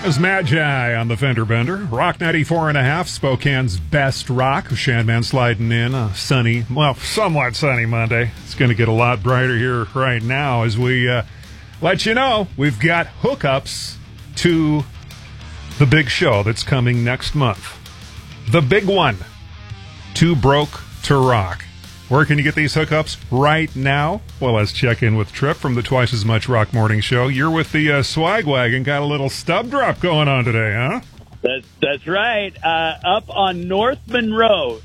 As Magi on the Fender Bender. Rock 94.5, Spokane's best rock. Shanman sliding in a sunny, well, somewhat sunny Monday. It's going to get a lot brighter here right now as we let you know we've got hookups to the big show that's coming next month. The big one, Too Broke to Rock. Where can you get these hookups right now? Well, let's check in with Trip from the Twice as Much Rock Morning Show. You're with the Swag Wagon. Got a little stub drop going on today, huh? That's right. Up on North Monroe,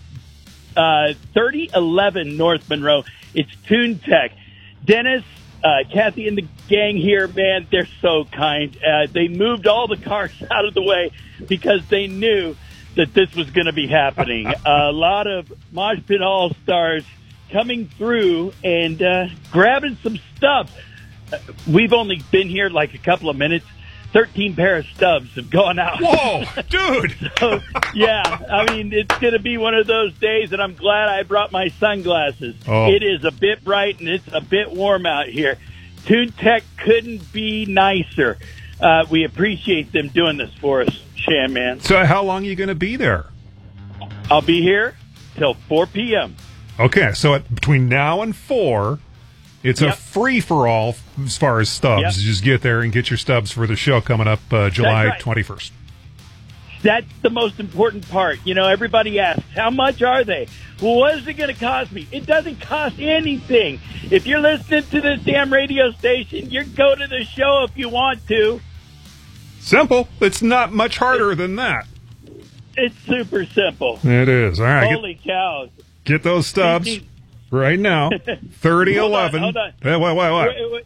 3011 North Monroe. It's Tune Tech. Dennis, Kathy, and the gang here, man, they're so kind. They moved all the cars out of the way because they knew that this was going to be happening. A lot of Mosh Pit All-Stars coming through and grabbing some stuff. We've only been here like a couple of minutes. 13 pair of stubs have gone out. Whoa, dude! So, yeah, I mean, it's going to be one of those days, and I'm glad I brought my sunglasses. Oh. It is a bit bright, and it's a bit warm out here. Tune Tech couldn't be nicer. We appreciate them doing this for us, Shan Man. So how long are you going to be there? I'll be here till 4 p.m. Okay, so between now and 4, it's a free-for-all as far as stubs. Yep. You just get there and get your stubs for the show coming up July 21st. That's the most important part. You know, everybody asks, how much are they? Well, what is it going to cost me? It doesn't cost anything. If you're listening to this damn radio station, you go to the show if you want to. Simple. It's not much harder than that. It's super simple. It is. All right. Holy cows. Get those stubs right now. 3011. Hold on. What?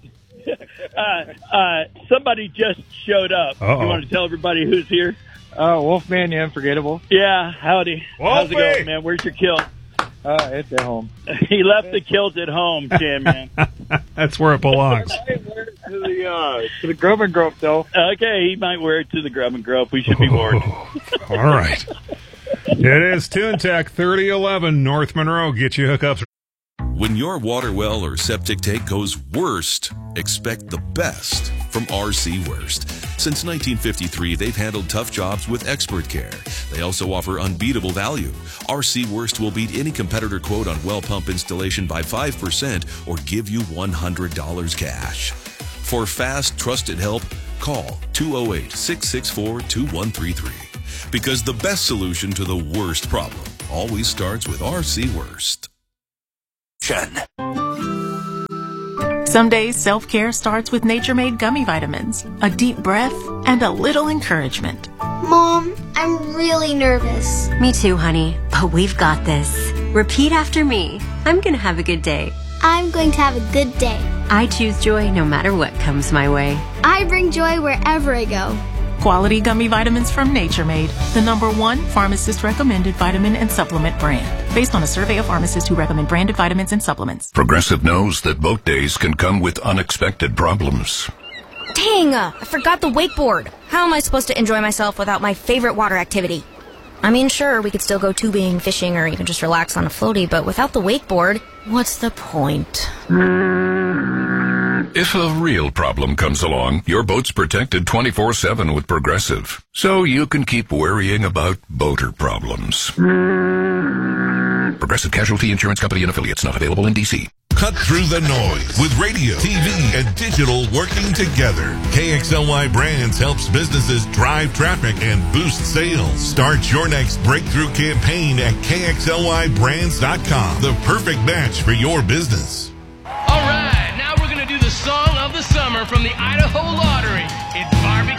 Wait. Somebody just showed up. Uh-oh. You want to tell everybody who's here? Wolfman, the Unforgettable. Yeah, howdy. How's it going, man? Where's your kill? It's at home. He left the kills at home, Jim, man. That's where it belongs. I wear it to the Grove and Grove, though. Okay, he might wear it to the Grub and Grove. We should be warned. All right. It is Tune Tech, 3011 North Monroe. Get you hookups. When your water well or septic tank goes worst, expect the best from RC Worst. Since 1953, they've handled tough jobs with expert care. They also offer unbeatable value. RC Worst will beat any competitor quote on well pump installation by 5% or give you $100 cash. For fast, trusted help, call 208-664-2133. Because the best solution to the worst problem always starts with RC Worst. Some days self-care starts with Nature Made gummy vitamins, a deep breath, and a little encouragement. Mom, I'm really nervous. Me too, honey, but we've got this. Repeat after me. I'm gonna have a good day. I'm going to have a good day. I choose joy no matter what comes my way. I bring joy wherever I go. Quality gummy vitamins from Nature Made, the #1 pharmacist-recommended vitamin and supplement brand, based on a survey of pharmacists who recommend branded vitamins and supplements. Progressive knows that boat days can come with unexpected problems. Dang, I forgot the wakeboard. How am I supposed to enjoy myself without my favorite water activity? I mean, sure, we could still go tubing, fishing, or even just relax on a floaty, but without the wakeboard, what's the point? If a real problem comes along, your boat's protected 24/7 with Progressive. So you can keep worrying about boater problems. Progressive Casualty Insurance Company and Affiliates, not available in D.C. Cut through the noise with radio, TV, and digital working together. KXLY Brands helps businesses drive traffic and boost sales. Start your next breakthrough campaign at KXLYBrands.com. The perfect match for your business. All right, now we're going to do the song of the summer from the Idaho Lottery. It's barbecue.